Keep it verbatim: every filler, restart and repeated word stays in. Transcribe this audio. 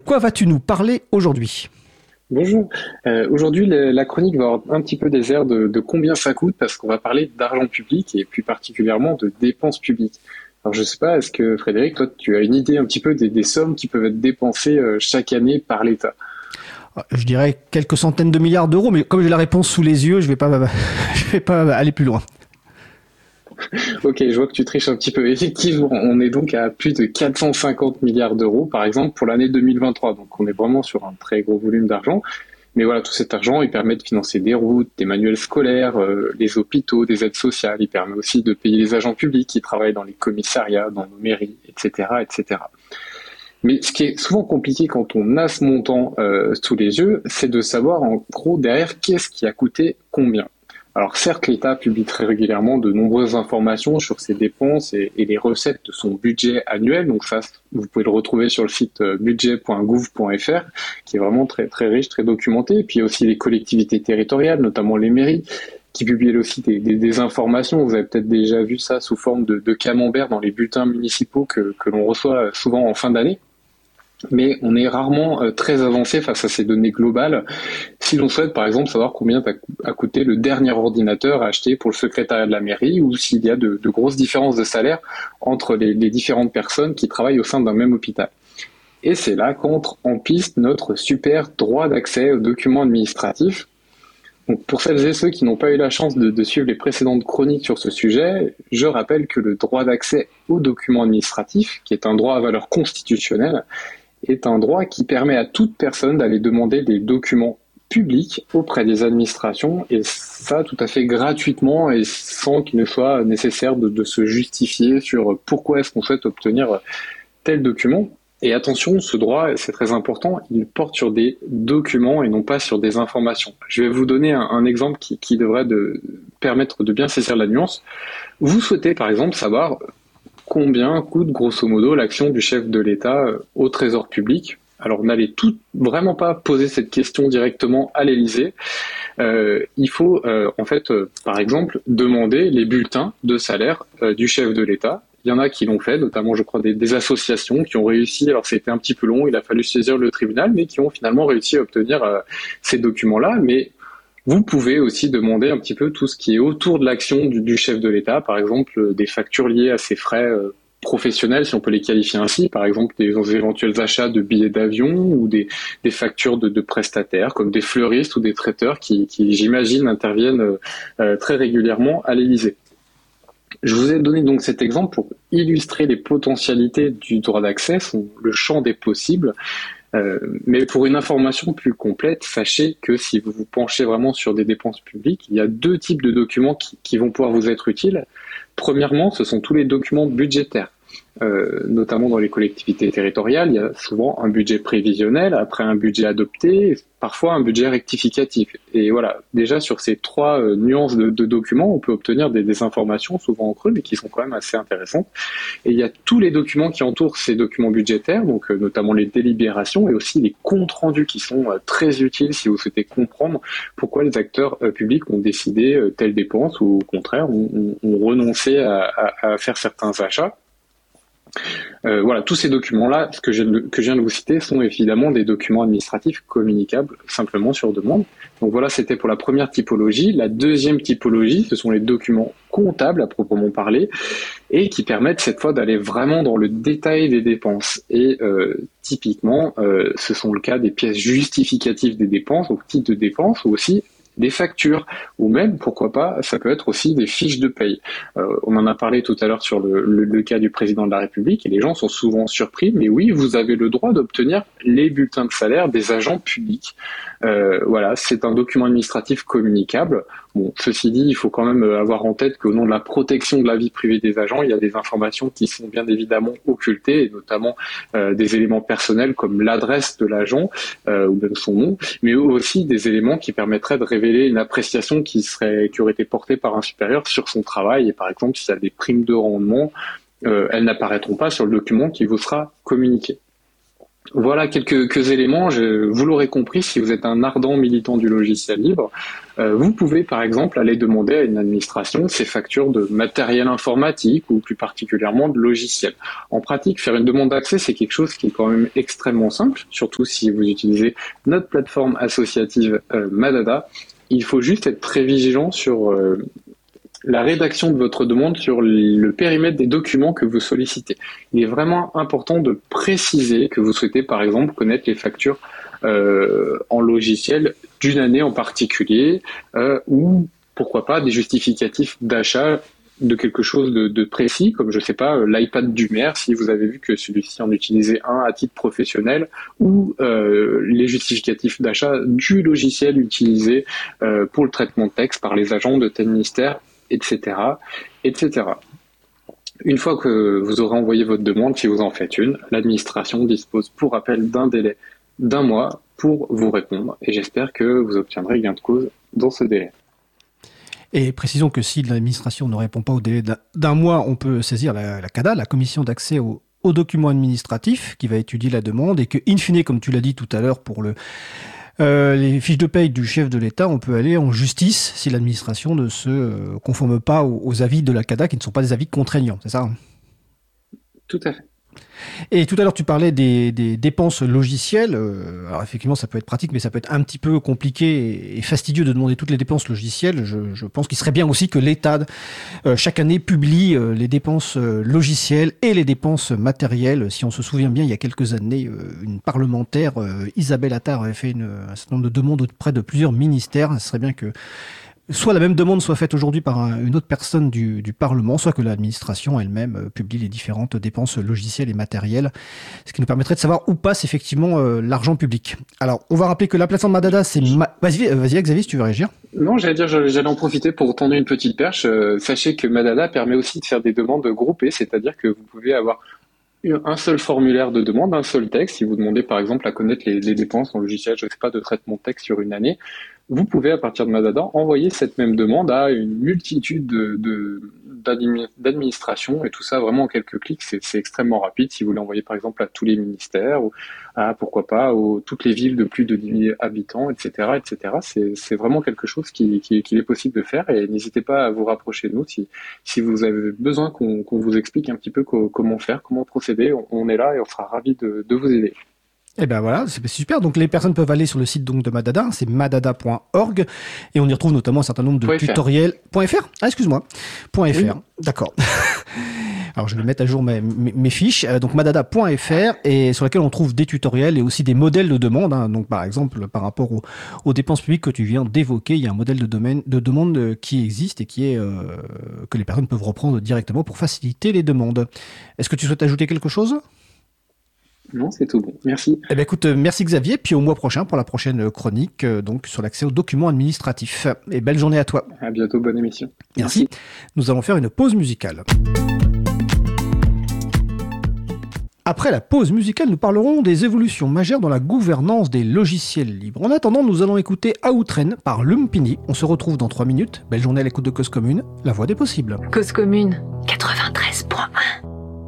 quoi vas-tu nous parler aujourd'hui ? Bonjour, euh, aujourd'hui la, la chronique va avoir un petit peu des airs de, de combien ça coûte parce qu'on va parler d'argent public et plus particulièrement de dépenses publiques. Alors je sais pas, est-ce que Frédéric, toi tu as une idée un petit peu des, des sommes qui peuvent être dépensées euh, chaque année par l'État ? Je dirais quelques centaines de milliards d'euros, mais comme j'ai la réponse sous les yeux, je vais pas, je vais pas aller plus loin. Ok, je vois que tu triches un petit peu. Effectivement, on est donc à plus de quatre cent cinquante milliards d'euros, par exemple, pour l'année deux mille vingt-trois. Donc, on est vraiment sur un très gros volume d'argent. Mais voilà, tout cet argent, il permet de financer des routes, des manuels scolaires, euh, les hôpitaux, des aides sociales. Il permet aussi de payer les agents publics qui travaillent dans les commissariats, dans nos mairies, et cetera, et cetera. Mais ce qui est souvent compliqué quand on a ce montant euh, sous les yeux, c'est de savoir en gros derrière qu'est-ce qui a coûté combien. Alors certes, l'État publie très régulièrement de nombreuses informations sur ses dépenses et, et les recettes de son budget annuel. Donc ça, vous pouvez le retrouver sur le site budget point gouv point f r, qui est vraiment très très riche, très documenté. Et puis il y a aussi les collectivités territoriales, notamment les mairies, qui publient aussi des, des, des informations. Vous avez peut-être déjà vu ça sous forme de, de camembert dans les bulletins municipaux que, que l'on reçoit souvent en fin d'année. Mais on est rarement euh, très avancé face à ces données globales. Si l'on souhaite, par exemple, savoir combien a coûté le dernier ordinateur acheté pour le secrétariat de la mairie ou s'il y a de, de grosses différences de salaire entre les, les différentes personnes qui travaillent au sein d'un même hôpital. Et c'est là qu'entre en piste notre super droit d'accès aux documents administratifs. Donc pour celles et ceux qui n'ont pas eu la chance de, de suivre les précédentes chroniques sur ce sujet, je rappelle que le droit d'accès aux documents administratifs, qui est un droit à valeur constitutionnelle, est un droit qui permet à toute personne d'aller demander des documents publics auprès des administrations, et ça tout à fait gratuitement et sans qu'il ne soit nécessaire de, de se justifier sur pourquoi est-ce qu'on souhaite obtenir tel document. Et attention, ce droit, c'est très important, il porte sur des documents et non pas sur des informations. Je vais vous donner un, un exemple qui, qui devrait de, permettre de bien saisir la nuance. Vous souhaitez par exemple savoir combien coûte grosso modo l'action du chef de l'État au Trésor public. Alors n'allez tout vraiment pas poser cette question directement à l'Élysée. Euh, il faut euh, en fait, euh, par exemple, demander les bulletins de salaire euh, du chef de l'État. Il y en a qui l'ont fait, notamment je crois des, des associations qui ont réussi, alors c'était un petit peu long, il a fallu saisir le tribunal, mais qui ont finalement réussi à obtenir euh, ces documents-là. Mais vous pouvez aussi demander un petit peu tout ce qui est autour de l'action du, du chef de l'État, par exemple des factures liées à ses frais euh, professionnels, si on peut les qualifier ainsi, par exemple des éventuels achats de billets d'avion ou des, des factures de, de prestataires, comme des fleuristes ou des traiteurs qui, qui j'imagine, interviennent euh, très régulièrement à l'Élysée. Je vous ai donné donc cet exemple pour illustrer les potentialités du droit d'accès, son, le champ des possibles. Euh, mais pour une information plus complète, sachez que si vous vous penchez vraiment sur des dépenses publiques, il y a deux types de documents qui, qui vont pouvoir vous être utiles. Premièrement, ce sont tous les documents budgétaires. Euh, notamment dans les collectivités territoriales, il y a souvent un budget prévisionnel, après un budget adopté, parfois un budget rectificatif. Et voilà, déjà sur ces trois euh, nuances de, de documents, on peut obtenir des, des informations souvent en creux, mais qui sont quand même assez intéressantes. Et il y a tous les documents qui entourent ces documents budgétaires, donc euh, notamment les délibérations et aussi les comptes rendus qui sont euh, très utiles si vous souhaitez comprendre pourquoi les acteurs euh, publics ont décidé euh, telle dépense ou au contraire ont, ont, ont renoncé à, à, à faire certains achats. Euh, voilà, tous ces documents-là, ce que je, que je viens de vous citer, sont évidemment des documents administratifs communicables simplement sur demande. Donc voilà, c'était pour la première typologie. La deuxième typologie, ce sont les documents comptables à proprement parler et qui permettent cette fois d'aller vraiment dans le détail des dépenses. Et euh, typiquement, euh, ce sont le cas des pièces justificatives des dépenses, au titre de dépenses, ou aussi des factures, ou même, pourquoi pas, ça peut être aussi des fiches de paye. Euh, on en a parlé tout à l'heure sur le, le, le cas du président de la République, et les gens sont souvent surpris, mais oui, vous avez le droit d'obtenir les bulletins de salaire des agents publics. Euh, voilà, c'est un document administratif communicable. Bon, ceci dit, il faut quand même avoir en tête qu'au nom de la protection de la vie privée des agents, il y a des informations qui sont bien évidemment occultées, et notamment euh, des éléments personnels comme l'adresse de l'agent euh, ou même son nom, mais aussi des éléments qui permettraient de révéler une appréciation qui serait qui aurait été portée par un supérieur sur son travail. Et par exemple, s'il y a des primes de rendement, euh, elles n'apparaîtront pas sur le document qui vous sera communiqué. Voilà quelques, quelques éléments. Je, vous l'aurez compris, si vous êtes un ardent militant du logiciel libre, euh, vous pouvez par exemple aller demander à une administration ses factures de matériel informatique ou plus particulièrement de logiciels. En pratique, faire une demande d'accès, c'est quelque chose qui est quand même extrêmement simple, surtout si vous utilisez notre plateforme associative euh, Madada. Il faut juste être très vigilant sur euh, la rédaction de votre demande, sur le périmètre des documents que vous sollicitez. Il est vraiment important de préciser que vous souhaitez par exemple connaître les factures euh, en logiciel d'une année en particulier euh, ou pourquoi pas des justificatifs d'achat de quelque chose de, de précis, comme je sais pas, l'iPad du maire, si vous avez vu que celui-ci en utilisait un à titre professionnel, ou euh, les justificatifs d'achat du logiciel utilisé euh, pour le traitement de texte par les agents de tel ministère, et cetera, et cetera. Une fois que vous aurez envoyé votre demande, si vous en faites une, l'administration dispose pour rappel d'un délai d'un mois pour vous répondre, et j'espère que vous obtiendrez gain de cause dans ce délai. Et précisons que si l'administration ne répond pas au délai d'un, d'un mois, on peut saisir la, la C A D A, la commission d'accès au, aux documents administratifs, qui va étudier la demande, et que, in fine, comme tu l'as dit tout à l'heure, pour le, euh, les fiches de paye du chef de l'État, on peut aller en justice si l'administration ne se euh, conforme pas aux, aux avis de la C A D A, qui ne sont pas des avis contraignants, c'est ça ? Tout à fait. Et tout à l'heure, tu parlais des, des dépenses logicielles. Euh, alors effectivement, ça peut être pratique, mais ça peut être un petit peu compliqué et fastidieux de demander toutes les dépenses logicielles. Je, je pense qu'il serait bien aussi que l'État, euh, chaque année, publie euh, les dépenses euh, logicielles et les dépenses matérielles. Si on se souvient bien, il y a quelques années, euh, une parlementaire, euh, Isabelle Attard, avait fait une, un certain nombre de demandes auprès de plusieurs ministères. Ce serait bien que soit la même demande soit faite aujourd'hui par un, une autre personne du, du Parlement, soit que l'administration elle-même euh, publie les différentes dépenses logicielles et matérielles, ce qui nous permettrait de savoir où passe effectivement euh, l'argent public. Alors, on va rappeler que la plateforme Madada, c'est... Ma... Vas-y, euh, vas-y Xavier, si tu veux réagir. Non, j'allais dire, j'allais en profiter pour tendre une petite perche. Euh, sachez que Madada permet aussi de faire des demandes groupées, c'est-à-dire que vous pouvez avoir un seul formulaire de demande, un seul texte. Si vous demandez par exemple à connaître les, les dépenses en logiciel, je ne sais pas, de traitement de texte sur une année, vous pouvez à partir de Madada envoyer cette même demande à une multitude de, de, d'administrations et tout ça vraiment en quelques clics. C'est, c'est extrêmement rapide. Si vous l'envoyez par exemple à tous les ministères ou à pourquoi pas aux, toutes les villes de plus de dix mille habitants, et cetera, et cetera. C'est, c'est vraiment quelque chose qui, qui, qui est possible de faire et n'hésitez pas à vous rapprocher de nous si, si vous avez besoin qu'on, qu'on vous explique un petit peu co- comment faire, comment procéder. On, on est là et on sera ravis de, de vous aider. Eh ben voilà, c'est super. Donc les personnes peuvent aller sur le site donc de Madada, c'est madada point org et on y retrouve notamment un certain nombre de Point tutoriels. .fr Ah, excuse-moi. .fr, oui. D'accord. Alors je vais mettre à jour mes, mes, mes fiches. Euh, donc madada point fr et sur laquelle on trouve des tutoriels et aussi des modèles de demande. Hein. Donc par exemple par rapport aux, aux dépenses publiques que tu viens d'évoquer, il y a un modèle de, domaine, de demande qui existe et qui est euh, que les personnes peuvent reprendre directement pour faciliter les demandes. Est-ce que tu souhaites ajouter quelque chose ? Non, c'est tout bon. Merci. Eh ben écoute, merci Xavier, puis au mois prochain pour la prochaine chronique euh, donc sur l'accès aux documents administratifs. Et belle journée à toi. À bientôt, bonne émission. Merci. Merci. Nous allons faire une pause musicale. Après la pause musicale, nous parlerons des évolutions majeures dans la gouvernance des logiciels libres. En attendant, nous allons écouter Outren par Lumpini. On se retrouve dans trois minutes. Belle journée à l'écoute de Cause Commune, la voix des possibles. Cause Commune, quatre-vingt-treize point